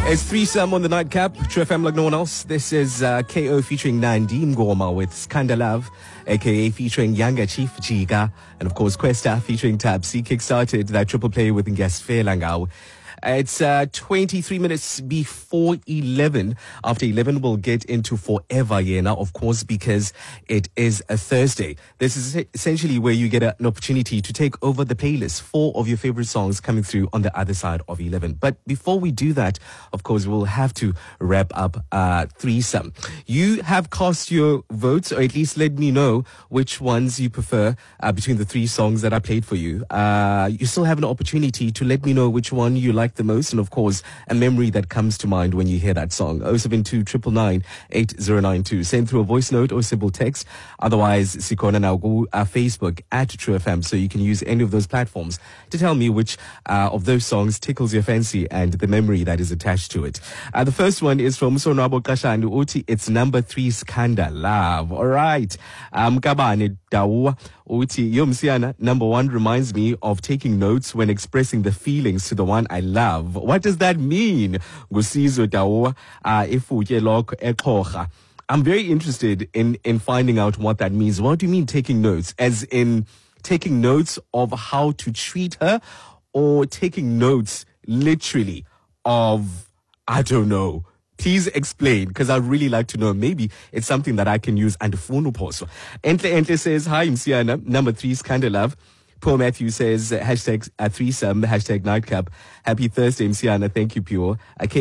It's threesome on the nightcap. True FM like no one else. This is KO featuring Nandi Ngoma with Skanda Love, aka featuring Yanga Chief Jiga, and of course Questa featuring Tabsi kickstarted that triple play with Ngas Langau. It's 23 minutes before 11. After 11, we'll get into Forever Yena, of course, because it is a Thursday. This is essentially where you get an opportunity to take over the playlist. 4 of your favorite songs coming through on the other side of 11. But before we do that, of course, we'll have to wrap up threesome. You have cast your votes, or at least let me know which ones you prefer between the 3 songs that I played for you. You still have an opportunity to let me know which one you like the most, and of course a memory that comes to mind when you hear that song. 072 999 8092. Send through a voice note or simple text. Otherwise, Sikona now go Facebook at True FM, so you can use any of those platforms to tell me which of those songs tickles your fancy and the memory that is attached to it. The first one is from Sonwabo Kashandu Uti. It's number 3, Skanda Love. All right. Kabane Dawa Uti Yomsiana. Number 1 reminds me of taking notes when expressing the feelings to the one I love. What does that mean? Gusizo Dawa Ifuye Lok Ekocha. I'm very interested in finding out what that means. What do you mean taking notes? As in taking notes of how to treat her, or taking notes literally of, I don't know. Please explain, because I'd really like to know. Maybe it's something that I can use and phone post. Entle says, hi, Msiana. Number 3 is Kinda Love. Paul Matthew says, hashtag threesome, hashtag nightcap. Happy Thursday, Msiana. Thank you, Pure.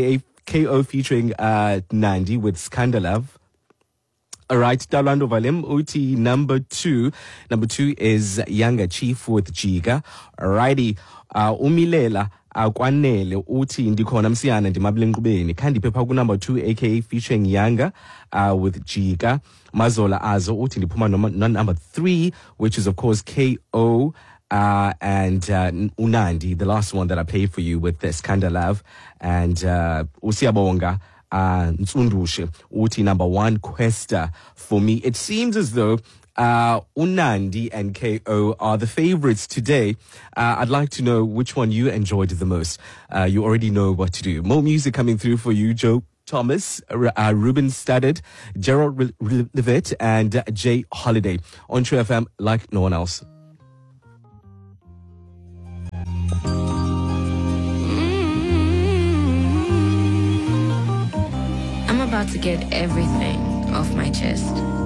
KO featuring Nandi with Skanda Love. All right, Dalando Valem, Uti number 2. Number 2 is Yanga Chief with Jiga. Alrighty, Umilela. Kwanele uthi ndikhona Msiyana ndimabile Nkqubeni. Khandiphe pha ku number 2 aka featuring Yanga with Jiga. Mazola Azo uthi ndiphuma number 3, which is of course KO and Unandi, the last one that I played for you with Skanda Love, and Usiyabonga Nsundushe uthi number 1 Questa for me. It seems as though Unandi and KO are the favorites today. I'd like to know which one you enjoyed the most. You already know what to do. More music coming through for you, Joe Thomas, Ruben Studdard, Gerald Levitt, and Jay Holiday on True FM like no one else. I'm about to get everything off my chest.